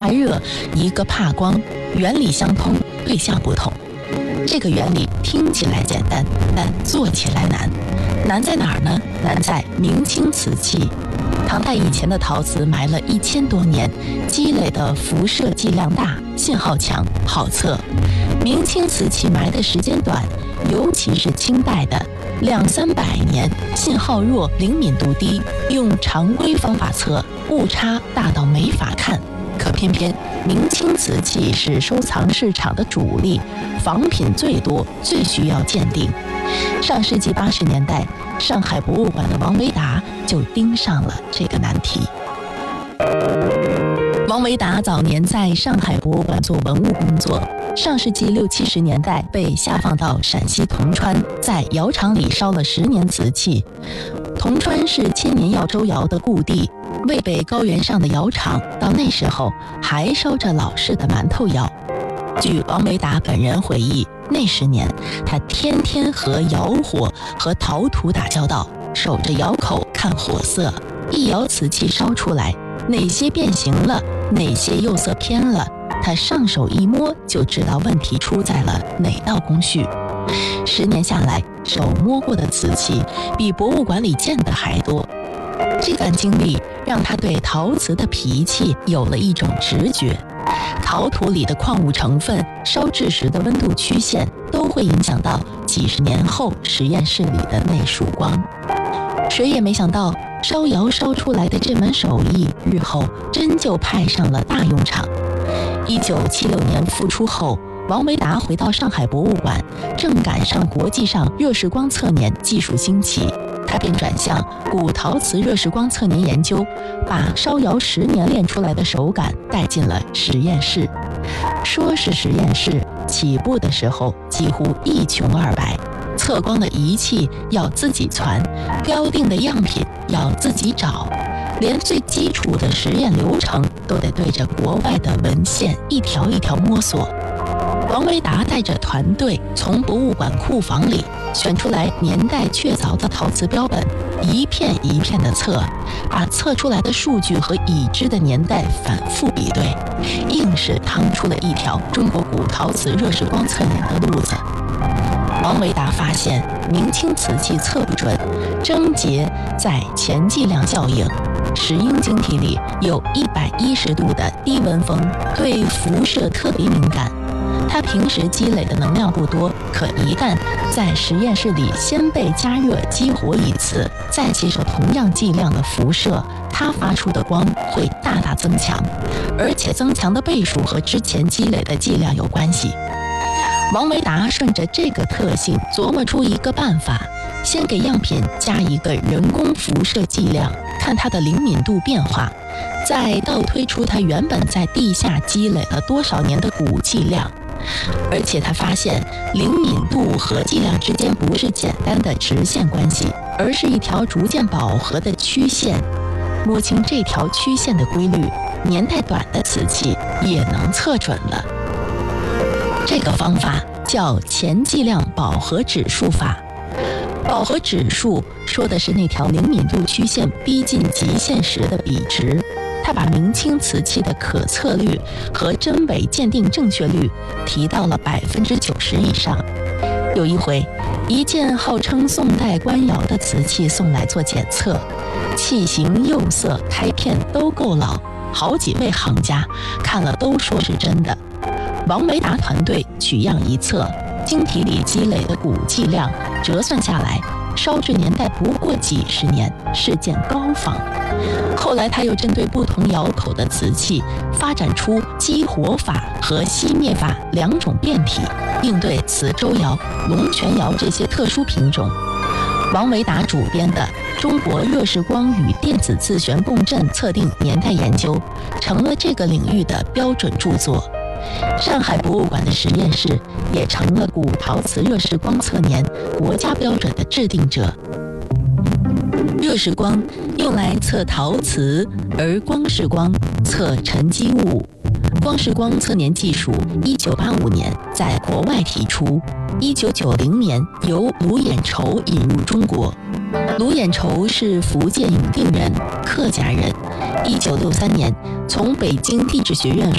热，一个怕光，原理相通，对象不同。这个原理听起来简单，但做起来难。难在哪儿呢？难在明清瓷器。唐代以前的陶瓷埋了1000多年，积累的辐射剂量大，信号强，好测。明清瓷器埋的时间短，尤其是清代的200-300年，信号弱，灵敏度低，用常规方法测，误差大到没法看。可偏偏明清瓷器是收藏市场的主力，仿品最多，最需要鉴定。上世纪80年代，上海博物馆的王维达就盯上了这个难题。王维达早年在上海博物馆做文物工作，上世纪60、70年代被下放到陕西铜川，在窑厂里烧了10年瓷器。铜川是千年药周窑的故地，渭北高原上的窑厂到那时候还烧着老式的馒头窑。据王维达本人回忆，那10年他天天和窑火和陶土打交道，守着窑口看火色，一窑瓷器烧出来，哪些变形了，哪些釉色偏了，他上手一摸就知道问题出在了哪道工序。10年下来，手摸过的瓷器比博物馆里见的还多。这段经历让他对陶瓷的脾气有了一种直觉。陶土里的矿物成分、烧制时的温度曲线都会影响到几十年后实验室里的那束光。谁也没想到，烧窑烧出来的这门手艺日后真就派上了大用场。1976年复出后，王维达回到上海博物馆，正赶上国际上热释光测年技术兴起，他便转向古陶瓷热释光测年研究，把烧窑10年练出来的手感带进了实验室。说是实验室，起步的时候几乎一穷二白，测光的仪器要自己传，标定的样品要自己找，连最基础的实验流程都得对着国外的文献一条一条摸索。王维达带着团队从博物馆库房里选出来年代确凿的陶瓷标本，一片一片的测，把测出来的数据和已知的年代反复比对，硬是趟出了一条中国古陶瓷热释光测年的路子。王维达发现明清瓷器测不准，症结在前计量效应。石英晶体里有110度的低温风，对辐射特别敏感。它平时积累的能量不多，可一旦在实验室里先被加热激活一次，再接受同样剂量的辐射，它发出的光会大大增强，而且增强的倍数和之前积累的剂量有关系。王维达顺着这个特性琢磨出一个办法，先给样品加一个人工辐射剂量，看它的灵敏度变化，再倒推出它原本在地下积累了多少年的古剂量。而且他发现灵敏度和剂量之间不是简单的直线关系，而是一条逐渐饱和的曲线。摸清这条曲线的规律，年代短的瓷器也能测准了。这个方法叫前剂量饱和指数法。饱和指数说的是那条灵敏度曲线逼近极限时的比值。他把明清瓷器的可测率和真伪鉴定正确率提到了90%以上。有一回，一件号称宋代官窑的瓷器送来做检测，器型、釉色、开片都够老，好几位行家看了都说是真的。王维达团队取样一测，晶体里积累的古剂量折算下来，烧制年代不过几十年，是件高仿。后来他又针对不同窑口的瓷器发展出激活法和熄灭法2种变体，应对磁州窑、龙泉窑这些特殊品种。王维达主编的《中国热释光与电子自旋共振测定年代研究》成了这个领域的标准著作。上海博物馆的实验室也成了古陶瓷热释光测年国家标准的制定者。热释光用来测陶瓷，而光释光测沉积物。光释光测年技术1985年在国外提出，1990年由卢衍筹引入中国。卢衍筹是福建永定人，客家人。1963年从北京地质学院